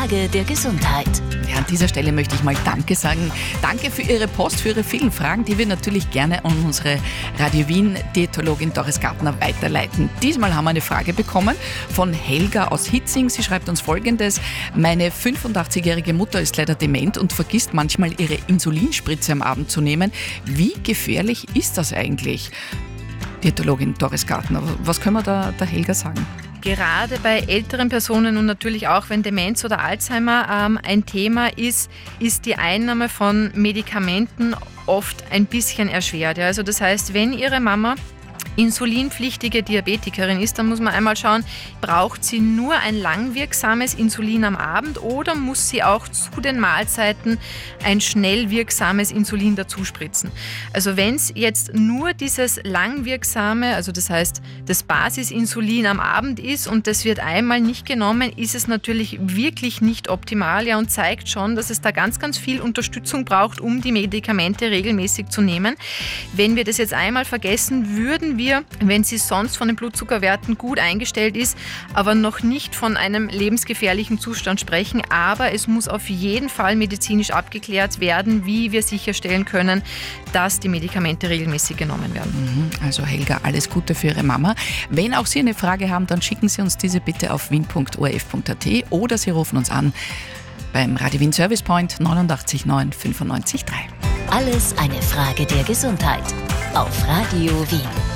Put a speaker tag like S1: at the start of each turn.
S1: Frage der Gesundheit.
S2: Ja, an dieser Stelle möchte ich mal Danke sagen. Danke für Ihre Post, für Ihre vielen Fragen, die wir natürlich gerne an unsere Radio Wien Diätologin Doris Gartner weiterleiten. Diesmal haben wir eine Frage bekommen von Helga aus Hitzing. Sie schreibt uns Folgendes: Meine 85-jährige Mutter ist leider dement und vergisst manchmal ihre Insulinspritze am Abend zu nehmen. Wie gefährlich ist das eigentlich? Diätologin Doris Gartner, was können wir da der Helga sagen?
S3: Gerade bei älteren Personen und natürlich auch, wenn Demenz oder Alzheimer ein Thema ist die Einnahme von Medikamenten oft ein bisschen erschwert. Ja. Also das heißt, wenn Ihre Mama insulinpflichtige Diabetikerin ist, dann muss man einmal schauen, braucht sie nur ein langwirksames Insulin am Abend oder muss sie auch zu den Mahlzeiten ein schnell wirksames Insulin dazu spritzen. Also wenn es jetzt nur dieses langwirksame, also das heißt das Basisinsulin am Abend ist und das wird einmal nicht genommen, ist es natürlich wirklich nicht optimal, ja, und zeigt schon, dass es da ganz, ganz viel Unterstützung braucht, um die Medikamente regelmäßig zu nehmen. Wenn wir das jetzt einmal vergessen, würden wir, wenn sie sonst von den Blutzuckerwerten gut eingestellt ist, aber noch nicht von einem lebensgefährlichen Zustand sprechen. Aber es muss auf jeden Fall medizinisch abgeklärt werden, wie wir sicherstellen können, dass die Medikamente regelmäßig genommen werden.
S2: Also Helga, alles Gute für Ihre Mama. Wenn auch Sie eine Frage haben, dann schicken Sie uns diese bitte auf wien.orf.at oder Sie rufen uns an beim Radio Wien Service Point 89 9 95 3.
S1: Alles eine Frage der Gesundheit auf Radio Wien.